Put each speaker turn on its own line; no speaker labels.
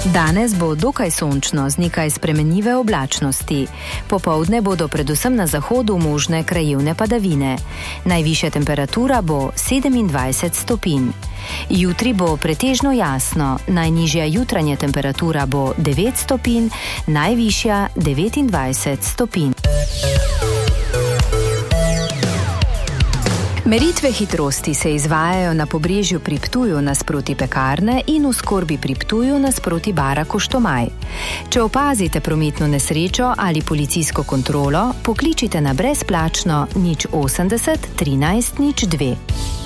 Danes bo dokaj sončno z nekaj spremenljive oblačnosti. Popoldne bodo predvsem na zahodu možne krajevne padavine. Najvišja temperatura bo 27 stopinj. Jutri bo pretežno jasno, najnižja jutranja temperatura bo 9 stopinj, najvišja 29 stopinj. Meritve hitrosti se izvajajo na Pobrežju pri Ptuju nasproti pekarne in v Skorbi pri Ptuju nasproti bara Koštomaj. Če opazite prometno nesrečo ali policijsko kontrolo, pokličite na brezplačno 080 13 02.